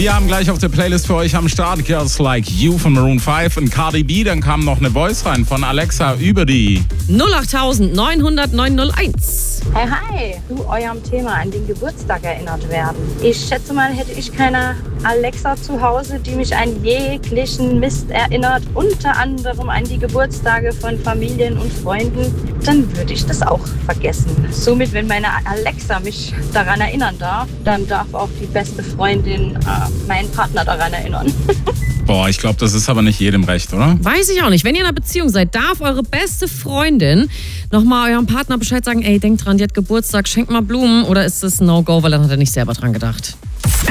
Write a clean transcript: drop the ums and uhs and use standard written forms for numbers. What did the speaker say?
Wir haben gleich auf der Playlist für euch am Start Girls Like You von Maroon 5 und Cardi B. Dann kam noch eine Voice rein von Alexa über die 08900 901. Hey, hi, zu eurem Thema an den Geburtstag erinnert werden. Ich schätze mal, hätte ich keine Alexa zu Hause, die mich an jeglichen Mist erinnert, unter anderem an die Geburtstage von Familien und Freunden, dann würde ich das auch vergessen. Somit, wenn meine Alexa mich daran erinnern darf, dann darf auch die beste Freundin meinen Partner daran erinnern. Boah, ich glaube, das ist aber nicht jedem recht, oder? Weiß ich auch nicht. Wenn ihr in einer Beziehung seid, darf eure beste Freundin nochmal eurem Partner Bescheid sagen, ey, denkt dran, die hat Geburtstag, schenkt mal Blumen, oder ist das ein No-Go, weil dann hat er nicht selber dran gedacht?